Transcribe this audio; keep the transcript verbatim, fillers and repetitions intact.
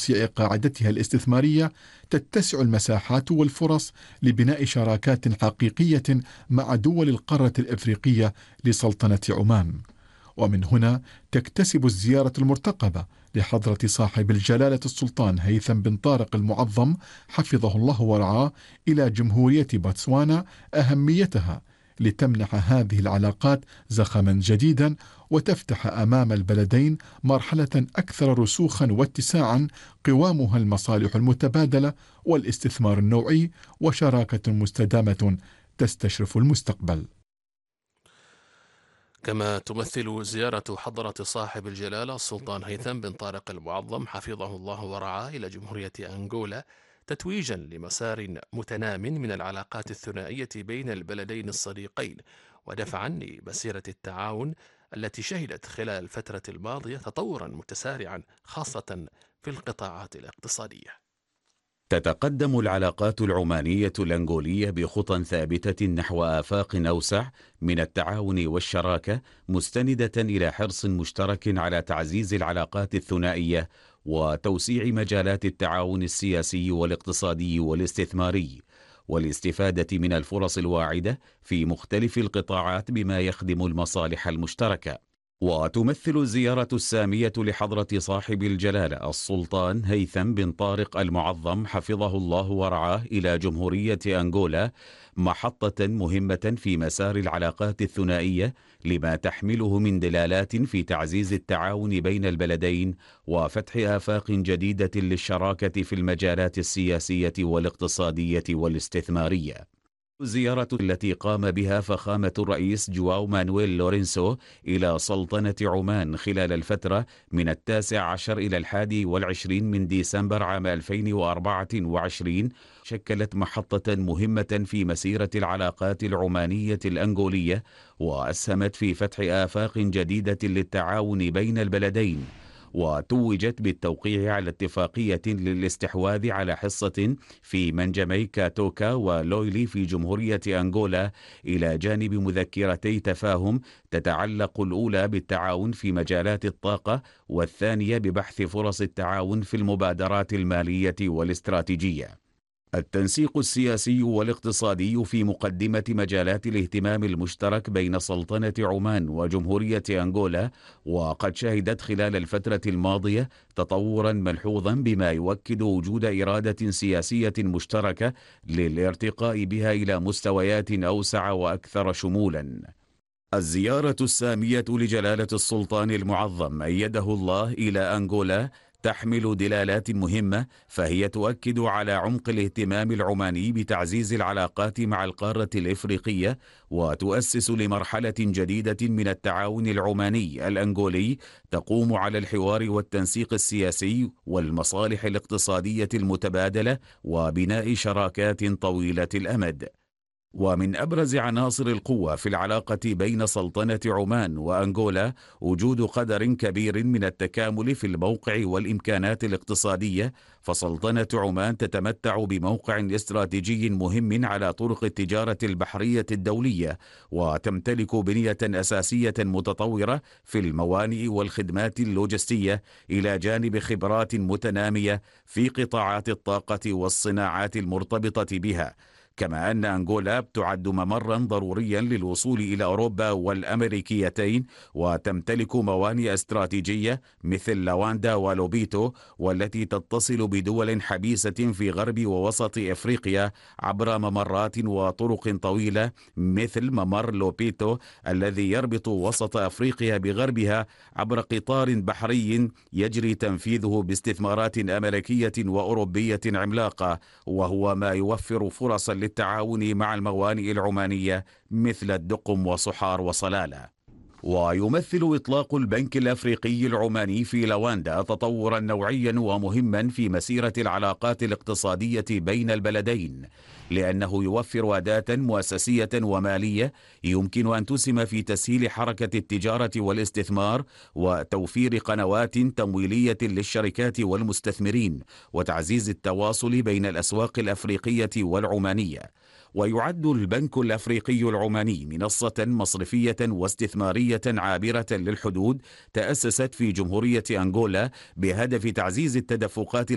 توسيع قاعدتها الاستثمارية تتسع المساحات والفرص لبناء شراكات حقيقية مع دول القارة الإفريقية لسلطنة عمان. ومن هنا تكتسب الزيارة المرتقبة لحضرة صاحب الجلالة السلطان هيثم بن طارق المعظم حفظه الله ورعاه إلى جمهورية بوتسوانا أهميتها لتمنح هذه العلاقات زخما جديدا وتفتح أمام البلدين مرحلة أكثر رسوخا واتساعا قوامها المصالح المتبادلة والاستثمار النوعي وشراكة مستدامة تستشرف المستقبل. كما تمثل زيارة حضرة صاحب الجلالة السلطان هيثم بن طارق المعظم حفظه الله ورعاه إلى جمهورية أنغولا تتويجا لمسار متنام من العلاقات الثنائية بين البلدين الصديقين، ودفعا لمسيرة التعاون التي شهدت خلال الفترة الماضية تطورا متسارعا خاصة في القطاعات الاقتصادية. تتقدم العلاقات العمانية الأنغولية بخطى ثابتة نحو آفاق أوسع من التعاون والشراكة، مستندة إلى حرص مشترك على تعزيز العلاقات الثنائية وتوسيع مجالات التعاون السياسي والاقتصادي والاستثماري، والاستفادة من الفرص الواعدة في مختلف القطاعات بما يخدم المصالح المشتركة. وتمثل الزيارة السامية لحضرة صاحب الجلالة السلطان هيثم بن طارق المعظم حفظه الله ورعاه إلى جمهورية أنغولا محطة مهمة في مسار العلاقات الثنائية لما تحمله من دلالات في تعزيز التعاون بين البلدين وفتح آفاق جديدة للشراكة في المجالات السياسية والاقتصادية والاستثمارية. الزيارة التي قام بها فخامة الرئيس جواو مانويل لورينسو إلى سلطنة عمان خلال الفترة من التاسع عشر إلى الحادي والعشرين من ديسمبر عام ألفين وأربعة وعشرين شكلت محطة مهمة في مسيرة العلاقات العمانية الأنغولية، وأسهمت في فتح آفاق جديدة للتعاون بين البلدين، وتوجت بالتوقيع على اتفاقية للاستحواذ على حصة في منجمي كاتوكا ولويلي في جمهورية أنغولا، إلى جانب مذكرتي تفاهم تتعلق الأولى بالتعاون في مجالات الطاقة والثانية ببحث فرص التعاون في المبادرات المالية والاستراتيجية. التنسيق السياسي والاقتصادي في مقدمة مجالات الاهتمام المشترك بين سلطنة عمان وجمهورية أنغولا، وقد شهدت خلال الفترة الماضية تطورا ملحوظا بما يؤكد وجود إرادة سياسية مشتركة للارتقاء بها إلى مستويات أوسع وأكثر شمولا. الزيارة السامية لجلالة السلطان المعظم أيده الله إلى أنغولا تحمل دلالات مهمة، فهي تؤكد على عمق الاهتمام العماني بتعزيز العلاقات مع القارة الإفريقية، وتؤسس لمرحلة جديدة من التعاون العماني الأنغولي تقوم على الحوار والتنسيق السياسي والمصالح الاقتصادية المتبادلة وبناء شراكات طويلة الأمد. ومن أبرز عناصر القوة في العلاقة بين سلطنة عمان وأنغولا وجود قدر كبير من التكامل في الموقع والإمكانات الاقتصادية، فسلطنة عمان تتمتع بموقع استراتيجي مهم على طرق التجارة البحرية الدولية، وتمتلك بنية أساسية متطورة في الموانئ والخدمات اللوجستية، إلى جانب خبرات متنامية في قطاعات الطاقة والصناعات المرتبطة بها. كما أن أنغولا تعد ممرا ضروريا للوصول إلى أوروبا والأمريكيتين، وتمتلك موانئ استراتيجية مثل لواندا ولوبيتو، والتي تتصل بدول حبيسة في غرب ووسط أفريقيا عبر ممرات وطرق طويلة مثل ممر لوبيتو الذي يربط وسط أفريقيا بغربها عبر قطار بحري يجري تنفيذه باستثمارات أمريكية وأوروبية عملاقة، وهو ما يوفر فرصا للتعاون مع الموانئ العمانية مثل الدقم وصحار وصلالة. ويمثل إطلاق البنك الأفريقي العماني في لواندا تطورا نوعيا ومهما في مسيرة العلاقات الاقتصادية بين البلدين، لأنه يوفر أداة مؤسسية ومالية يمكن أن تسهم في تسهيل حركة التجارة والاستثمار وتوفير قنوات تمويلية للشركات والمستثمرين وتعزيز التواصل بين الأسواق الأفريقية والعمانية. ويعد البنك الأفريقي العماني منصة مصرفية واستثمارية عابرة للحدود تأسست في جمهورية أنغولا بهدف تعزيز التدفقات